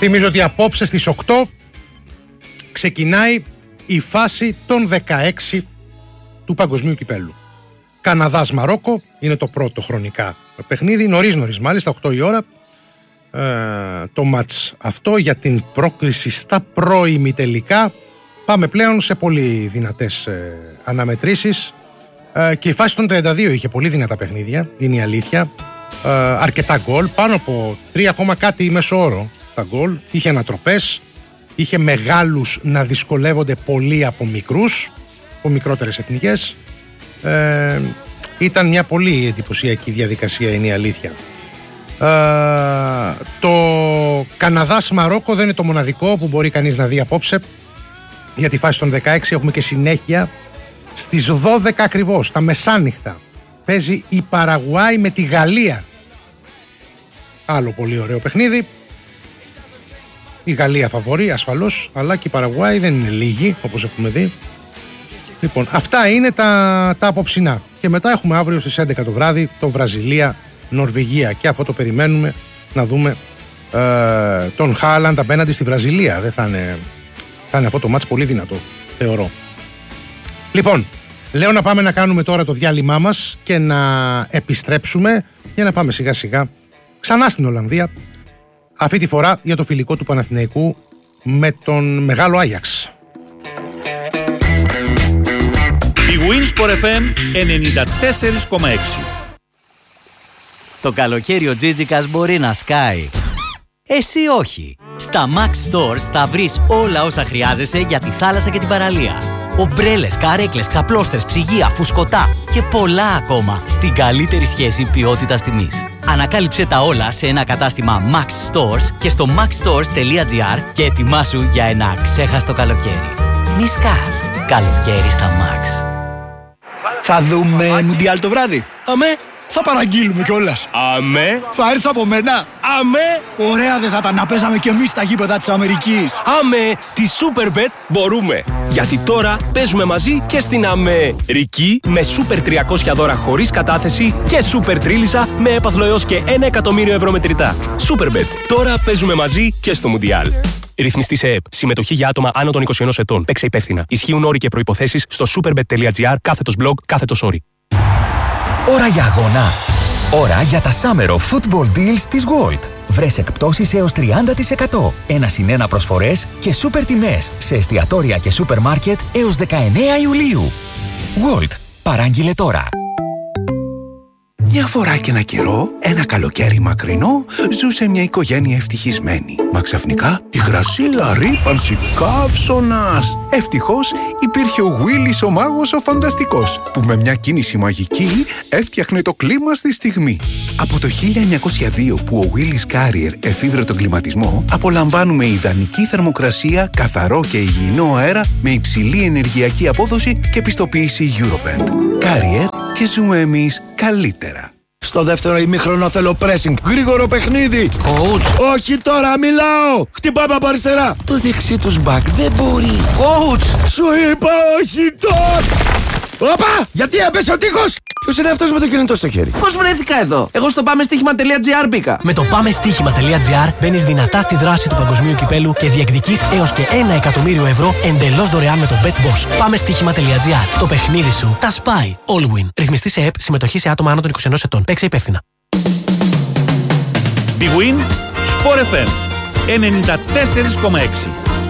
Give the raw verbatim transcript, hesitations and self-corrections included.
Θυμίζω ότι απόψε στις οκτώ ξεκινάει η φάση των δεκαέξι του Παγκοσμίου Κυπέλλου. Καναδάς Μαρόκο είναι το πρώτο χρονικά παιχνίδι, νωρίς νωρίς μάλιστα, οκτώ η ώρα ε, το μάτς αυτό για την πρόκριση στα πρώιμιτελικά. Πάμε πλέον σε πολύ δυνατές ε, αναμετρήσεις ε, και η φάση των τριάντα δύο είχε πολύ δυνατά παιχνίδια, είναι η αλήθεια, ε, αρκετά γκολ, πάνω από τρία κάτι μέσο όρο τα γκολ, είχε ανατροπές, είχε μεγάλους να δυσκολεύονται πολύ από μικρούς, από μικρότερες εθνικές. Ε, ήταν μια πολύ εντυπωσιακή διαδικασία, είναι η αλήθεια. Ε, το Καναδάς Μαρόκο δεν είναι το μοναδικό που μπορεί κανείς να δει απόψε. Για τη φάση των δεκαέξι έχουμε και συνέχεια στις δώδεκα ακριβώς, τα μεσάνυχτα. Παίζει η Παραγουάη με τη Γαλλία. Άλλο πολύ ωραίο παιχνίδι. Η Γαλλία φαβορεί ασφαλώς, αλλά και η Παραγουάη δεν είναι λίγη, όπως έχουμε δει. Λοιπόν, αυτά είναι τα, τα απόψινά. Και μετά έχουμε αύριο στις έντεκα το βράδυ το Βραζιλία-Νορβηγία. Και αυτό το περιμένουμε να δούμε ε, τον Χάλαντ απέναντι στη Βραζιλία. Δεν θα είναι, θα είναι αυτό το μάτς πολύ δυνατό, θεωρώ. Λοιπόν, λέω να πάμε να κάνουμε τώρα το διάλειμμά μας και να επιστρέψουμε για να πάμε σιγά σιγά ξανά στην Ολλανδία. Αυτή τη φορά για το φιλικό του Παναθηναϊκού με τον μεγάλο Άγιαξ. Η Winsport εφ εμ ενενήντα τέσσερα κόμμα έξι. Το καλοκαίρι ο Τζίτζικας μπορεί να σκάει. Εσύ όχι. Στα Max Stores θα βρεις όλα όσα χρειάζεσαι για τη θάλασσα και την παραλία. Ομπρέλες, καρέκλες, ξαπλώστρες, ψυγεία, φουσκωτά και πολλά ακόμα στην καλύτερη σχέση ποιότητας τιμής. Ανακάλυψε τα όλα σε ένα κατάστημα Max Stores και στο maxstores τελεία gr και ετοιμάσου για ένα ξέχαστο καλοκαίρι. Μη σκάς. Καλοκαίρι στα Max. Θα δούμε Μουντιάλ το βράδυ. Αμέ. Θα παραγγείλουμε κιόλας. Αμέ. Θα έρθεις από μένα. Αμέ. Ωραία δεν θα τα να παίζαμε κι εμείς στα γήπεδα της Αμερικής. Αμέ. Τη Superbet μπορούμε. Γιατί τώρα παίζουμε μαζί και στην Αμερική με Super τριακόσια δώρα χωρίς κατάθεση και Super Τρίλισσα με έπαθλο έως και ένα εκατομμύριο ευρώ μετρητά. Superbet. Τώρα παίζουμε μαζί και στο Μουντιάλ. Ρυθμιστή σε ΕΕΠ. Συμμετοχή για άτομα άνω των είκοσι ενός ετών. Παίξε υπεύθυνα. Ισχύουν όροι και προϋποθέσεις στο superbet τελεία gr κάθετος blog κάθετος όροι. Ώρα για αγώνα. Ώρα για τα Summer of Football Deals της World. Βρες εκπτώσεις έως τριάντα τοις εκατό. Ένα συν ένα προσφορές και σούπερ τιμές σε εστιατόρια και σούπερ μάρκετ έως δεκαεννέα Ιουλίου. World. Παράγγειλε τώρα. Μια φορά και ένα καιρό, ένα καλοκαίρι μακρινό, ζούσε μια οικογένεια ευτυχισμένη. Μα ξαφνικά υγρασία, ρύπανση, καύσωνας. Ευτυχώς υπήρχε ο Γουίλις ο μάγος ο φανταστικός, που με μια κίνηση μαγική έφτιαχνε το κλίμα στη στιγμή. Από το χίλια εννιακόσια δύο που ο Γουίλις Carrier εφήβρε τον κλιματισμό, απολαμβάνουμε ιδανική θερμοκρασία, καθαρό και υγιεινό αέρα με υψηλή ενεργειακή απόδοση και πιστοποίηση Eurovent. Carrier και ζούμε εμείς καλύτερα. Στο δεύτερο ημίχρονο θέλω pressing. Γρήγορο παιχνίδι. Coach. Όχι τώρα, μιλάω. Χτυπάμε από αριστερά. Το δεξί τους μπακ δεν μπορεί. Coach. Σου είπα όχι τώρα. Όπα! Γιατί έπεσε ο τείχος! Ποιος είναι αυτός με το κινητό στο χέρι? Πώς βρέθηκα εδώ? Εγώ στο πάμε στοίχημα τελεία gr μπήκα. Με το πάμε στοίχημα τελεία gr μπαίνεις δυνατά στη δράση του Παγκοσμίου Κυπέλλου και διεκδικείς έως και ένα εκατομμύριο ευρώ εντελώς δωρεάν με το BetBoss. Πάμε στοίχημα τελεία gr. Το παιχνίδι σου τα σπάει. All win. Ρυθμιστή σε ΕΕΠ. Συμμετοχή σε άτομα άνω των είκοσι ενός ετών. Παίξε υπεύθυνα. Big Win Sport εφ εμ ενενήντα τέσσερα κόμμα έξι.